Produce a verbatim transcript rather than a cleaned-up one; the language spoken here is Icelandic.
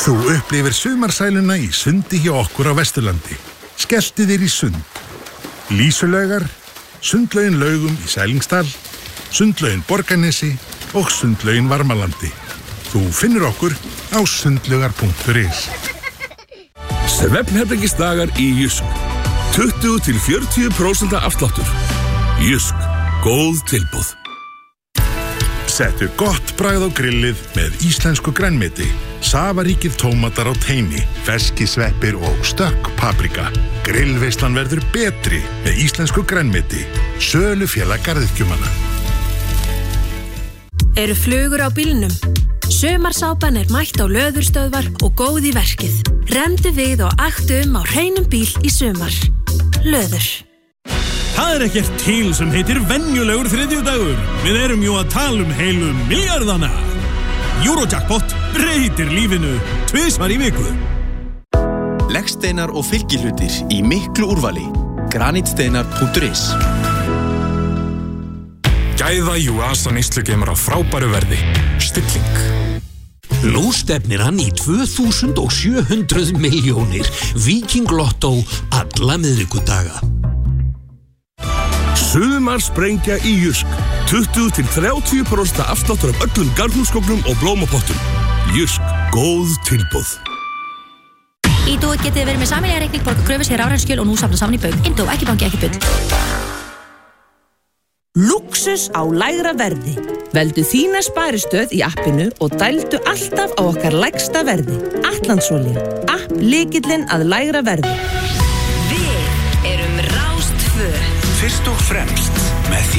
Þú upplifir sumarsæluna í sundi hjá okkur á Vesturlandi. Skelltu þér í sund. Lýsulaugar, sundlaugin Laugum í Sælingsdal, sundlaugin Borgarnesi og sundlaugin Varmalandi. Þú finnur okkur á sundlaugar punktur is. Svefnherbergisdagar í Jysk. tuttugu til fjörutíu prósent afsláttur. Jysk. Góð tilboð. Settu gott bragð á grillið með íslensku grænmeti. Safaríkir tómatar á teini, ferskisveppir og stökk paprika. Grillveislan verður betri með íslensku grænmeti. Sölufélag garðyrkjumanna. Eru flugur á bílnum? Sumarsápan er mætt á löðurstöðvar og góð í verkið. Remdu við og aktu um á hreinum bíl í sumar. Löður. Það er ekkert til sem heitir venjulegur þriðjudagur. Við erum jú að tala um heilu miljardana. Eurojackpot breytir lífinu tvisvar í viku. Leggsteinar og fylgihlutir í miklu úrvali. granitsteinar punktur is. Gæða Juasa neyslugeimar á frábæru verði. Stilling. Nú stefnir hann í tvö þúsund sjö hundruð milljónir. Viking Lotto alla miðvikudaga. Sumarsprengja í Jysk. tuttugu til þrjátíu prósent afsláttur af öllum garðhúsgögnum og blómapottum. Jysk. Góð tilboð. Ídó getið verið með sameiginlega reikning, borga kröfu sér rafræn og nú safna saman í bauk. Ídó, ekki banki, ekki bull. Lúxus á lægra verði. Veldu þína sparistöð í appinu og dældu alltaf á okkar lægsta verði. Atlandsolía. App lykillinn að lægra verði. Við erum Rás tvö. Fyrst og fremst með því